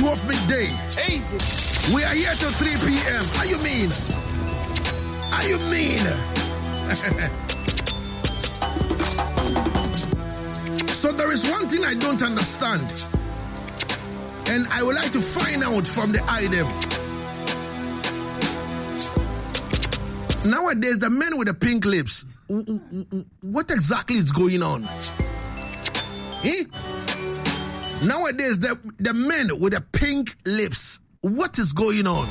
12 midday. Easy. We are here till 3 p.m. How you mean? How you mean? So there is one thing I don't understand, and I would like to find out from the item. Nowadays, the men with the pink lips, what exactly is going on? Nowadays, the men with the pink lips, what is going on?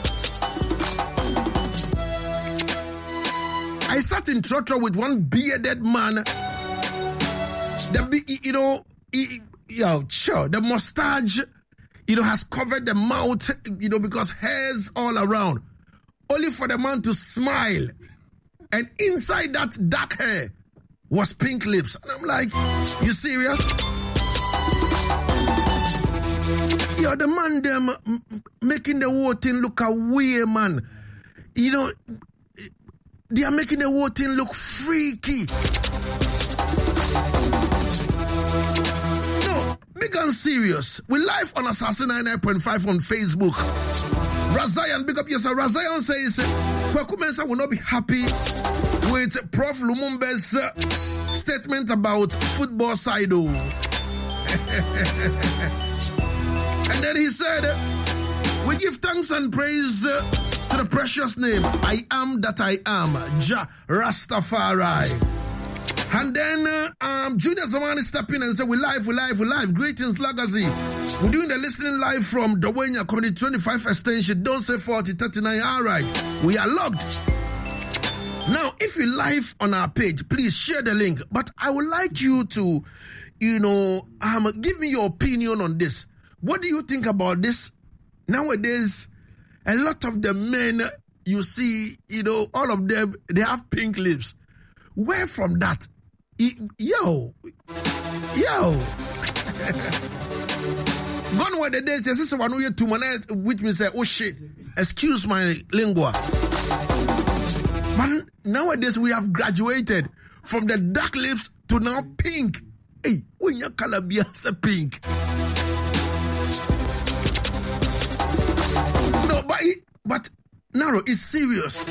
I sat in Trotro with one bearded man. The mustache, has covered the mouth, because hairs all around. Only for the man to smile. And inside that dark hair was pink lips. And I'm like, you serious? The man them making the whole thing look away, man. They are making the whole thing look freaky. No, big and serious. We live on Assassin 99.5 on Facebook. Razayan, big up yourself. Razayan says, Kwaku Mensah will not be happy with Prof. Lumumba's statement about football side. And then he said, we give thanks and praise to the precious name, I am that I am, Jah Rastafari. And then Junior Zamani stepped in and said, we live. Greetings, Legacy. We're doing the listening live from Dawenya Community 25 Extension. Don't say 40, 39. All right. We are logged. Now, if you live on our page, please share the link. But I would like you to, give me your opinion on this. What do you think about this? Nowadays, a lot of the men you see, all of them, they have pink lips. Where from that? Yo. Gone were the days, this is one way to manage, which means, oh shit, excuse my lingua. But nowadays, we have graduated from the dark lips to now pink. Hey, when your color be pink. No, but Naro, it's serious.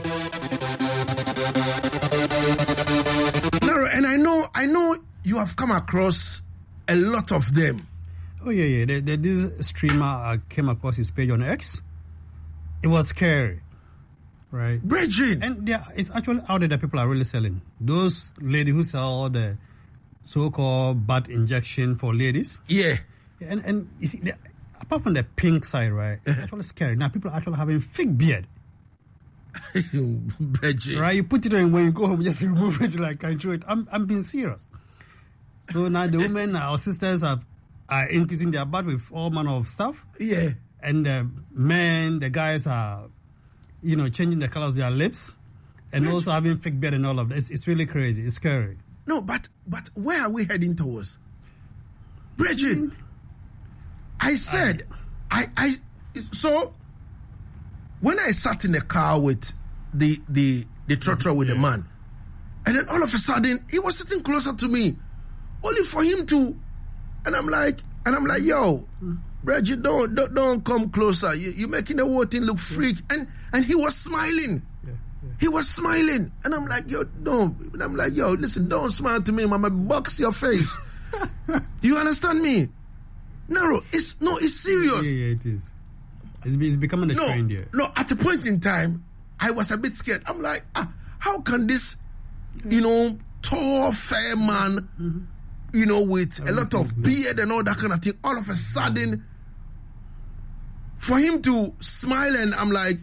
Naro, and I know you have come across a lot of them. Oh yeah. This streamer came across his page on X. It was scary, right? Bridget. And it's actually out there that people are really selling. Those ladies who sell the so-called butt injection for ladies. Yeah. And you see, apart from the pink side, right, it's actually scary. Now people are actually having fake beard. Right, you put it on when you go home, just remove it like I show it. I'm being serious. So now the women, our sisters are increasing their butt with all manner of stuff. Yeah. And the men, the guys are, changing the colors of their lips and also having fake beard and all of that. It's really crazy. It's scary. No, but where are we heading towards? Bridget, I said, so when I sat in the car with the trotro with the man, and then all of a sudden he was sitting closer to me, only for him to, and I'm like, yo, Bridget, don't come closer. You're making the whole thing look freak, and he was smiling. He was smiling, and I'm like, yo, no. And I'm like, yo, listen, don't smile to me, mama. Box your face. You understand me? No, it's serious. Yeah, it is. It's becoming a trend here. No, at a point in time, I was a bit scared. I'm like, how can this, tall, fair man, with a lot of beard and all that kind of thing, all of a sudden, for him to smile, and I'm like,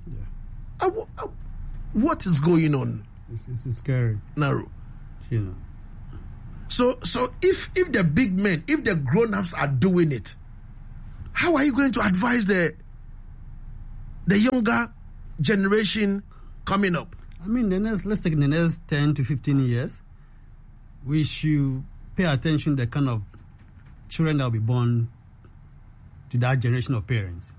what is going on? It's scary. Naro. So if the big men, if the grown-ups are doing it, how are you going to advise the younger generation coming up? I mean, let's take the next 10 to 15 years, we should pay attention to the kind of children that will be born to that generation of parents.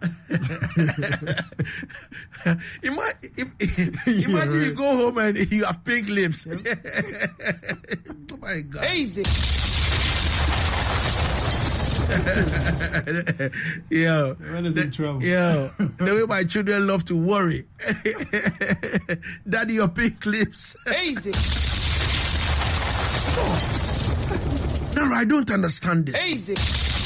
Imagine you go home and you have pink lips. Oh my God. Easy. Yo. When is in trouble? Yo. The way my children love to worry. Daddy, your pink lips. Easy. No, I don't understand this. Easy.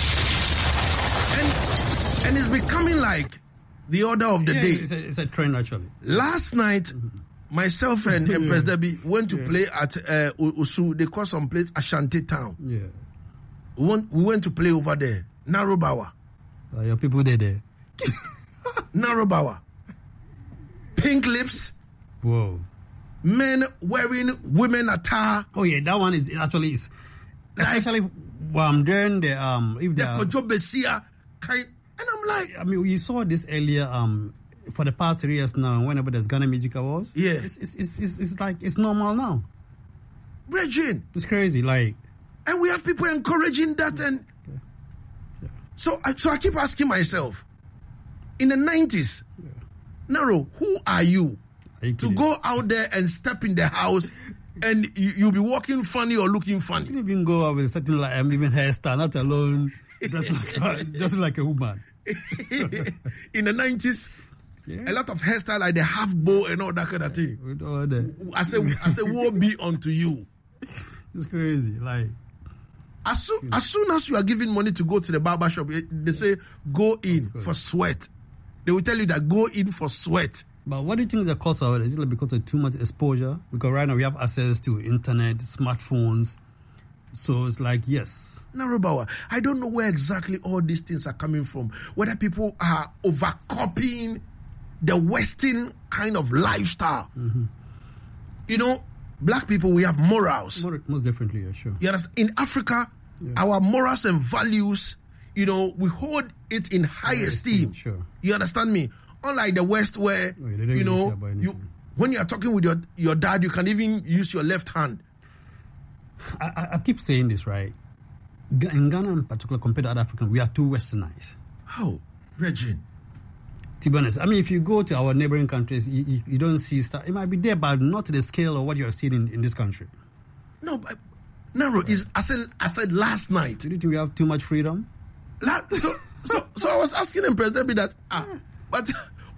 And it's becoming like the order of the day. It's a trend, actually. Last night, myself and Empress Debbie went to play at Usu. They call some place Ashanti Town. Yeah. We went to play over there. Narobawa. Your people there. Narobawa. Pink lips. Whoa. Men wearing women attire. Oh yeah, that one is actually especially during the if The the Kojo Besia kind. And I'm like, I mean, we saw this earlier for the past 3 years now. Whenever there's Ghana Music Awards, Yeah. it's like it's normal now. Bridging. It's crazy, like. And we have people encouraging that. And so I keep asking myself, in the 90s, Naro, who are you to go out there and step in the house and you'll be walking funny or looking funny? You can even go out with a certain even hairstyle, not alone dressing like a woman. In the 90s, a lot of hairstyle like the half bow and all that kind of thing. With all the, I say, woe be unto you. it's crazy, like. As soon as you are giving money to go to the barber shop, they say go in for sweat. They will tell you that go in for sweat. But what do you think is the cause of it? Is it like because of too much exposure? Because right now we have access to internet, smartphones. So it's like, yes. Narobawa, I don't know where exactly all these things are coming from. Whether people are overcopying the Western kind of lifestyle. Mm-hmm. You know, black people, we have morals. Most definitely, yeah, sure. You understand? In Africa, our morals and values, you know, we hold it in high esteem. Sure. You understand me? Unlike the West where, you know, when you are talking with your dad, you can even use your left hand. I keep saying this, right? In Ghana in particular, compared to other Africans, we are too westernized. How? Regine? To be honest, I mean, if you go to our neighboring countries, you don't see stuff. It might be there, but not to the scale of what you are seeing in this country. No, but Naro, I said last night. Do you think we have too much freedom? So I was asking Empress Debbie that, but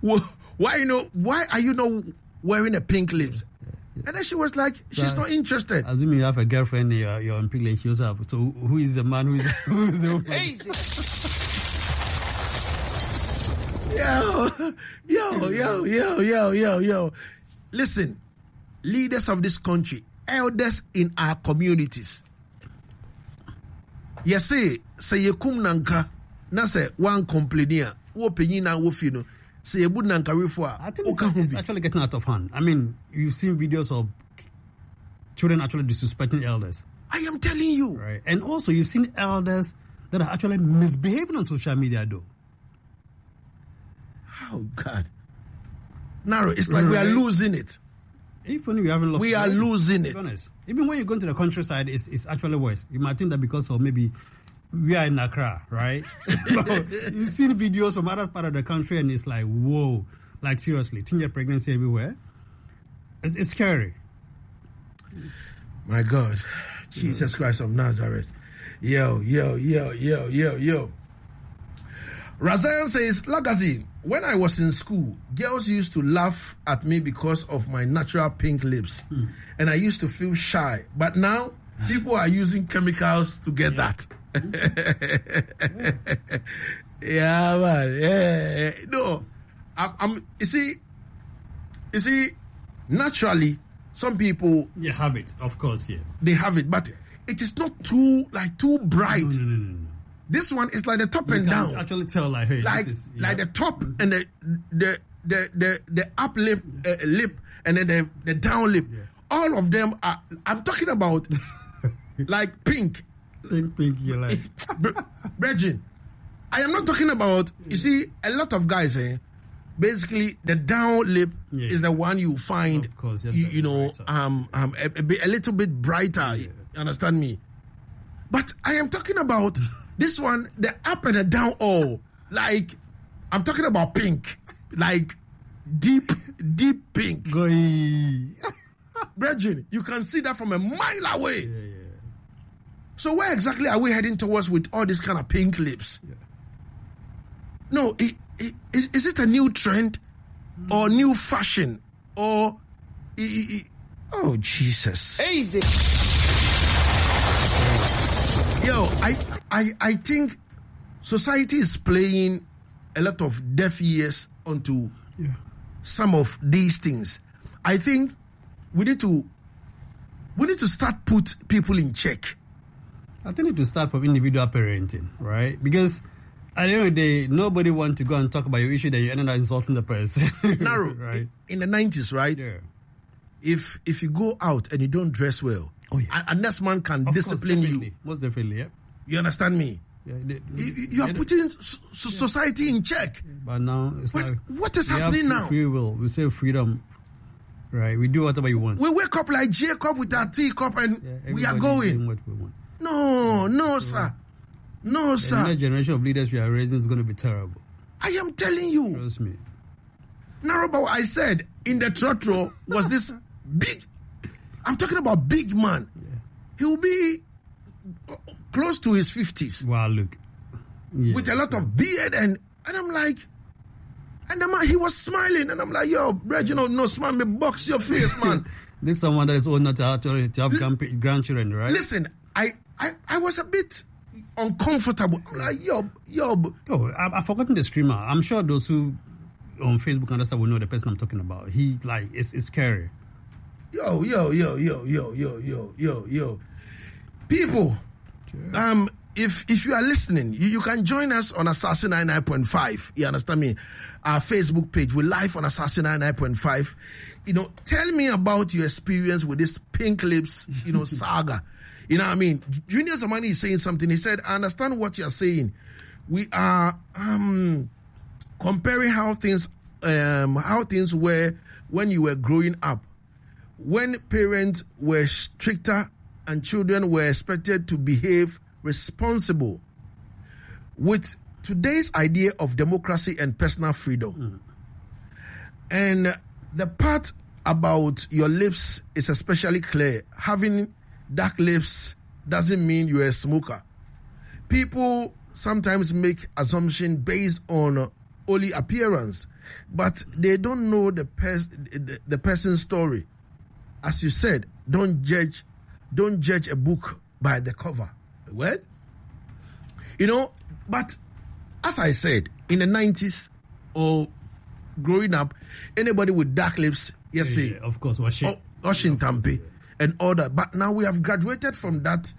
why are you not wearing a pink lips? And then she was like, she's not interested. Assuming you have a girlfriend, you're in pink lips yourself. So who is the man? Who is the woman? Easy. Yo. Listen, leaders of this country, elders in our communities. You say you come nanka, na say one complainer, wo penyi na wo fi no. Say you nanka we for. I think it's actually getting out of hand. I mean, you've seen videos of children actually disrespecting elders. I am telling you. Right. And also you've seen elders that are actually misbehaving on social media though. Oh God. Naro, it's like we are losing it. Even we haven't lost we are losing it. Honest. Even when you go into the countryside, it's actually worse. You might think that because of maybe we are in Accra, right? You've seen videos from other part of the country and it's like, whoa. Like seriously, teenage pregnancy everywhere. It's scary. My God. Jesus Christ of Nazareth. Yo. Razael says, Lagazine, when I was in school, girls used to laugh at me because of my natural pink lips. And I used to feel shy. But now, people are using chemicals to get that. Yeah, man. Yeah. No. You see, naturally, some people... You have it, of course, yeah. They have it, but it is not too bright. No. This one is like the top you and down. Actually tell like, hey, like the top and the up lip, and then the down lip. Yeah. All of them are. I'm talking about like pink. Pink. You're like Regine. I am not talking about. You see, a lot of guys, basically the down lip is the one you find. Of course, you know, a little bit brighter. Yeah. You understand me? But I am talking about. This one, the up and the down, like, I'm talking about pink. Like, deep pink. Regine, you can see that from a mile away. Yeah. So where exactly are we heading towards with all this kind of pink lips? Yeah. No, is it a new trend or new fashion or oh Jesus? Easy. Yo, I think society is playing a lot of deaf ears onto some of these things. I think we need to start put people in check. I think we need to start from individual parenting, right? Because at the end of the day, nobody wants to go and talk about your issue that you end up insulting the person. Narrow, right? In the 90s, right? Yeah. If you go out and you don't dress well, unless man can discipline you. Most definitely, yeah. You understand me? Yeah, you are putting society in check. But now, it's what is happening now? Free will. We say freedom, right? We do whatever you want. We wake up like Jacob with our teacup and we are going. Doing what we want. No, sir. No, sir. The next generation of leaders we are raising is going to be terrible. I am telling you. Trust me. Naroba, I said in the trotro was this big. I'm talking about big man. Yeah. He will be close to his 50s. Wow, look. Yeah, with a lot of beard and I'm like, and the man, he was smiling and I'm like, yo, Reginald, no smile, me box your face, man. This is someone that is old enough to have grandchildren, right? Listen, I was a bit uncomfortable. I'm like, yo. Oh, I've forgotten the streamer. I'm sure those who on Facebook and stuff will know the person I'm talking about. He it's scary. Yo. People, if you are listening, you can join us on Assassin 99.5. You understand me? Our Facebook page. We're live on Assassin 99.5. Tell me about your experience with this pink lips, saga. You know what I mean? Junior Zamani is saying something. He said, I understand what you're saying. We are comparing how things were when you were growing up. When parents were stricter and children were expected to behave responsible. With today's idea of democracy and personal freedom. And the part about your lips is especially clear. Having dark lips doesn't mean you're a smoker. People sometimes make assumptions based on only appearance, but they don't know the person's story. As you said, don't judge a book by the cover. Well, but as I said, in the 90s or growing up, anybody with dark lips, of course, Oshin Tampe and all that. But now we have graduated from that,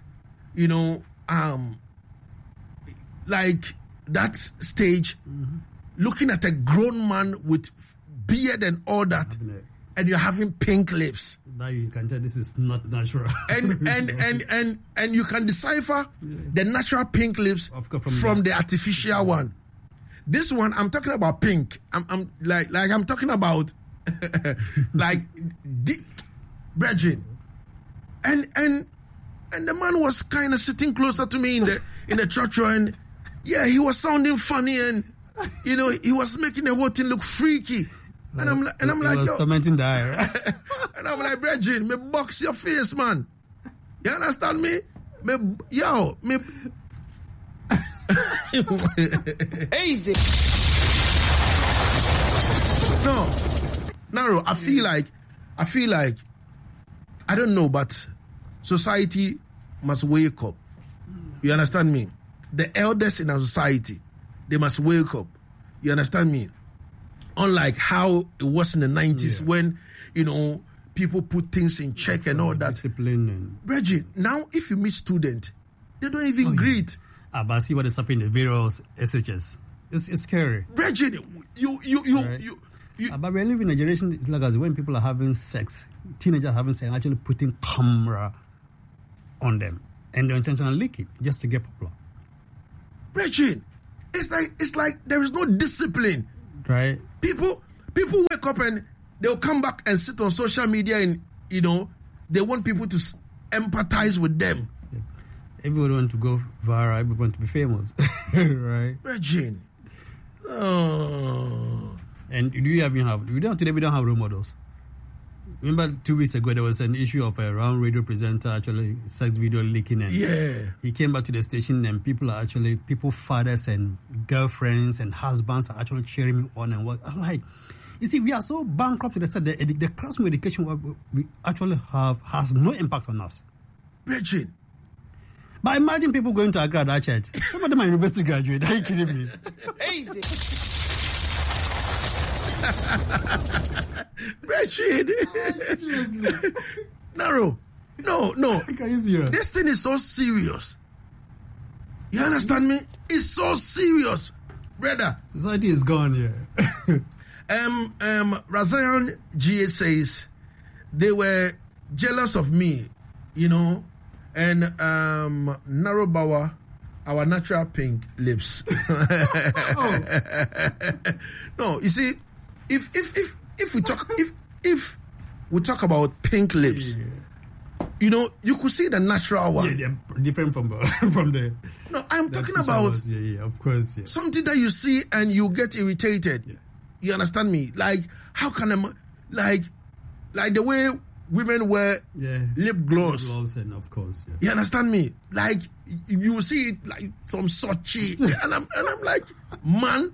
like that stage, looking at a grown man with beard and all that, and you're having pink lips. Now you can tell this is not natural. and you can decipher the natural pink lips from the artificial one. This one, I'm talking about pink. I'm talking about like deep Bridget. And the man was kind of sitting closer to me in the church, and he was sounding funny, and he was making the whole thing look freaky. And I'm like, yo, tormenting the eye, right? And I'm like, Bridget, me box your face, man. You understand me? Easy. No, Naro, I feel like, I don't know, but society must wake up. You understand me? The elders in our society, they must wake up. You understand me? Unlike how it was in the 90s when, people put things in check and all that. Discipline and... Bridget, now if you meet students, they don't even greet. But I see what is happening in the various SHS. It's scary. Bridget, you. But we're living in a generation, it's like as when people are having sex, teenagers having sex, actually putting camera on them. And they're intentionally leak it just to get popular. Bridget, it's like there is no discipline. Right. People wake up and they'll come back and sit on social media and, they want people to empathize with them. Yeah. Everyone wants to go viral. Everyone wants to be famous. Right? Regine. Oh. And we don't have role models. Remember 2 weeks ago, there was an issue of a round radio presenter actually sex video leaking. And he came back to the station and people fathers and girlfriends and husbands are actually cheering me on and what. I'm like, you see, we are so bankrupt to the extent that the classroom education we actually have has no impact on us. Virgin. But imagine people going to Agra Church. Some of them are university graduate. Are you kidding me? Easy. Virgin. No. Can you see it? This thing is so serious. You understand me? It's so serious, brother. Society is gone here. Razayan GA says they were jealous of me, and Narrowbower, our natural pink lips. No, you see, if we talk about pink lips, you could see the natural one. Yeah, they're different from the. No, I'm talking about of course, something that you see and you get irritated. Yeah. You understand me? Like, how can like the way women wear lip gloss. Lip gloss, and of course, you understand me? Like, you will see it like some Sochi, and I'm like, man.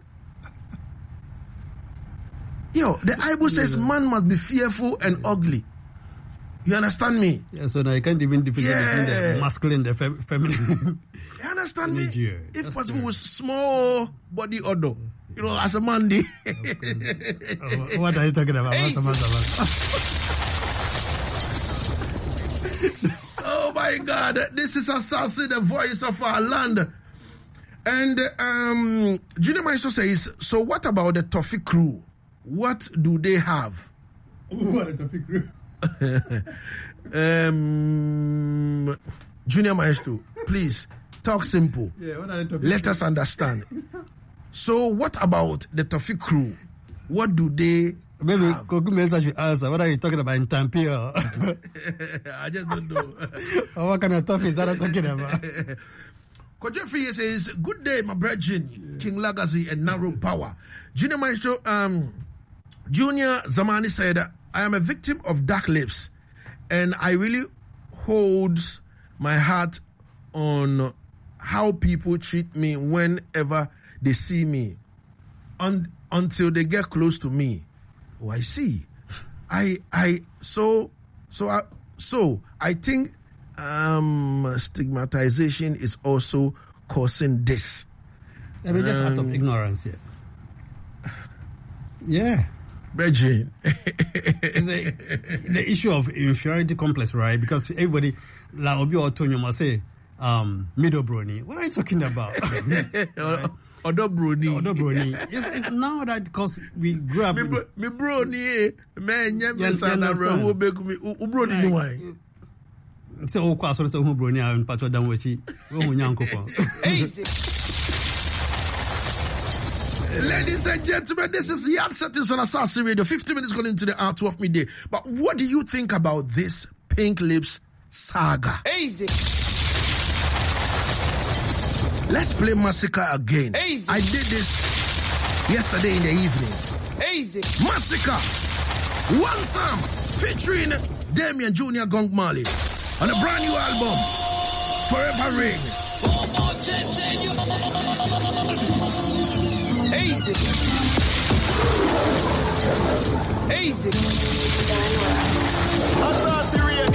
The Bible says man must be fearful and ugly. You understand me? Yeah, so now you can't even differentiate between the masculine and the feminine. You understand me? If possible, with small body odor. As a man. What are you talking about? Oh my God. This is Asasi, the voice of our land. And Junior Maestro says, so what about the Toffee crew? What do they have? Who are the Toffee crew? Junior Maestro, please talk simple. Yeah, what are the Let us understand. So what about the Toffee crew? What do they Maybe have? Mensa should answer. What are you talking about in Tampi? I just don't know. Or what kind of toffees that I'm talking about? Kojefri says, good day, my brethren, King Legacy and Narrow Power. Junior Maestro, Junior Zamani said, I am a victim of dark lips, and I really holds my heart on how people treat me whenever they see me, until they get close to me. Oh, I see. So I think stigmatization is also causing this. I mean, just out of ignorance here. Yeah. Regine. The issue of inferiority complex, right? Because everybody, like Obi Otonyo must say, middle brony. What are you talking about? Odo brony. It's now that because we grew up. Me brony, man, brony, you why? So, of course, so who brony and Pato Damwachi, Ladies and gentlemen, this is Yard Settings on Asasi Radio. 50 minutes going into the hour 12 midday. But what do you think about this Pink Lips saga? Easy. Let's play Massacre again. Easy. I did this yesterday in the evening. Easy. Massacre. One Sam featuring Damian Jr. Gong Marley on a brand new album, Forever Ring. Easy. Easy. Asasi Radio.